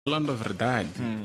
Falando a verdade,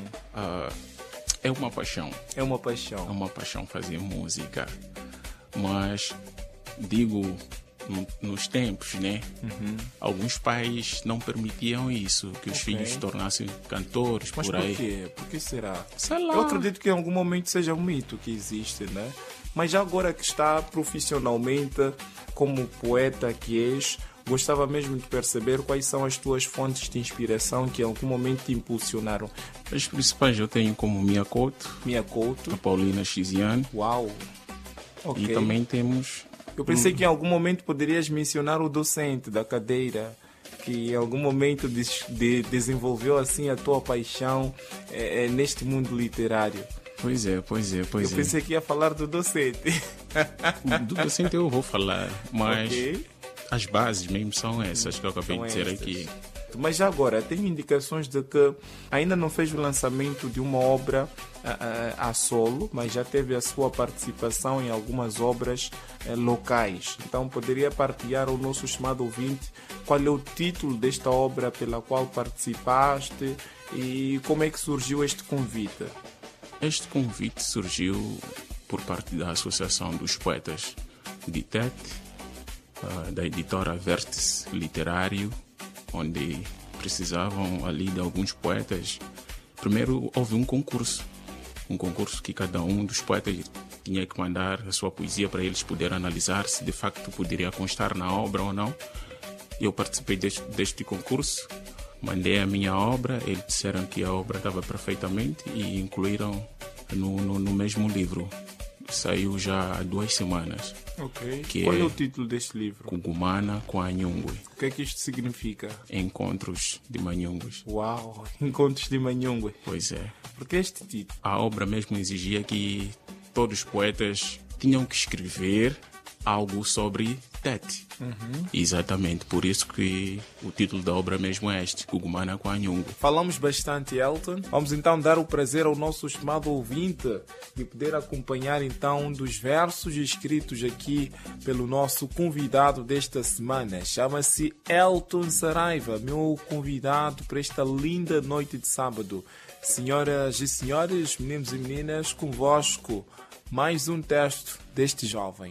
é uma paixão. É uma paixão. É uma paixão fazer música. Mas, digo, nos tempos, né? Alguns pais não permitiam isso, que os filhos se tornassem cantores. Mas por aí. por quê? Por que será? Sei lá. Eu acredito que em algum momento seja um mito que existe, né? Mas já agora que está profissionalmente, como poeta que és, gostava mesmo de perceber quais são as tuas fontes de inspiração que em algum momento te impulsionaram. As principais eu tenho como Mia Couto, Mia Couto. a Paulina Xiziane. Uau! Ok. E também temos... Eu pensei que em algum momento poderias mencionar o docente da cadeira, que em algum momento desenvolveu assim a tua paixão neste mundo literário. Pois é. Eu pensei que ia falar do docente. Do docente eu vou falar, mas Ok. as bases mesmo são essas que eu acabei de dizer aqui. Mas já agora, tenho indicações de que ainda não fez o lançamento de uma obra a solo, mas já teve a sua participação em algumas obras locais. Então, poderia partilhar ao nosso estimado ouvinte qual é o título desta obra pela qual participaste e como é que surgiu este convite? Este convite surgiu por parte da Associação dos Poetas de Tete, da editora Vértice Literário, onde precisavam ali de alguns poetas. Primeiro houve um concurso que cada um dos poetas tinha que mandar a sua poesia para eles poderem analisar se de facto poderia constar na obra ou não. Eu participei deste concurso, mandei a minha obra, eles disseram que a obra estava perfeitamente e incluíram no mesmo livro. Saiu já há 2 semanas. Ok. Que Qual é é o título deste livro? Kugumana com Anhungue. O que é que isto significa? Encontros de Manhungues. Uau! Encontros de Manhungue. Pois é. Por que este título? A obra mesmo exigia que todos os poetas tinham que escrever algo sobre Tete. Exatamente, por isso que o título da obra mesmo é este, Kugumana com Anhungue. Falamos bastante, Elton. Vamos então dar o prazer ao nosso estimado ouvinte de poder acompanhar então um dos versos escritos aqui pelo nosso convidado desta semana. Chama-se Elton Saraiva, meu convidado para esta linda noite de sábado. Senhoras e senhores, meninos e meninas, convosco mais um texto deste jovem.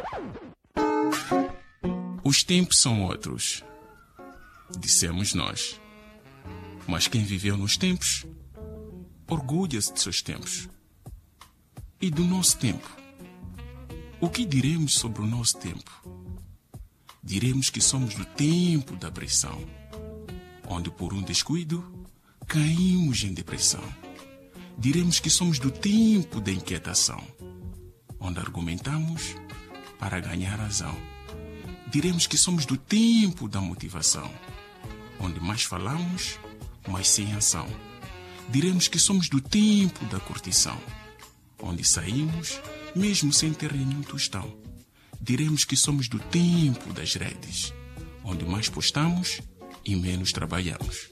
Os tempos são outros, dissemos nós. Mas quem viveu nos tempos, orgulha-se de seus tempos. E do nosso tempo? O que diremos sobre o nosso tempo? Diremos que somos do tempo da pressão, onde por um descuido caímos em depressão. Diremos que somos do tempo da inquietação, onde argumentamos para ganhar razão. Diremos que somos do tempo da motivação, onde mais falamos, mas sem ação. Diremos que somos do tempo da curtição, onde saímos, mesmo sem ter nenhum tostão. Diremos que somos do tempo das redes, onde mais postamos e menos trabalhamos.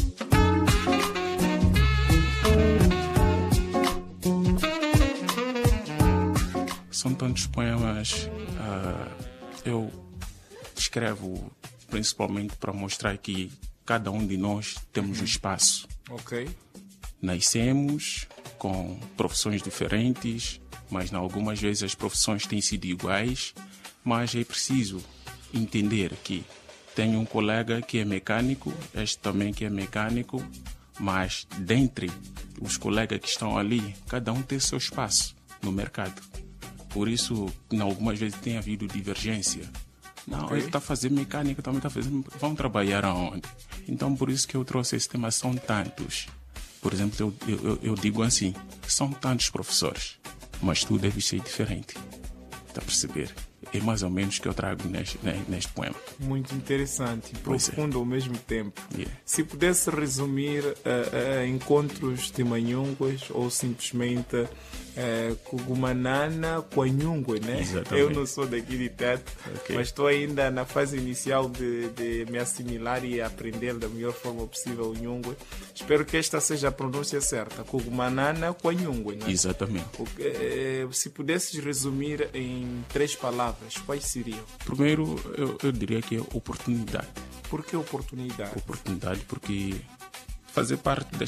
São tantos poemas. Eu escrevo principalmente para mostrar que cada um de nós temos um espaço. Ok. Nascemos com profissões diferentes, mas algumas vezes as profissões têm sido iguais, mas é preciso entender que tenho um colega que é mecânico, este também que é mecânico, mas dentre os colegas que estão ali, cada um tem seu espaço no mercado. Por isso, algumas vezes tem havido divergência. Não, Ok. ele está fazendo mecânica, também está fazendo... Vão trabalhar aonde? Então, por isso que eu trouxe esse tema, são tantos. Por exemplo, eu digo assim, são tantos professores, mas tu deves ser diferente. Está a perceber? É mais ou menos o que eu trago neste poema. Muito interessante e Pois é. profundo ao mesmo tempo. Yeah. Se pudesse resumir encontros de Manhungues ou simplesmente Kugumanana com Anhungue, né? Exatamente. Eu não sou daqui de Tete, Ok. mas estou ainda na fase inicial de me assimilar e aprender da melhor forma possível o Nhungue. Espero que esta seja a pronúncia certa. Kugumanana com Anhungue, né? Exatamente. Se pudesses resumir em 3 palavras, quais seriam? Primeiro, eu diria que é oportunidade. Por que oportunidade? Oportunidade porque fazer parte da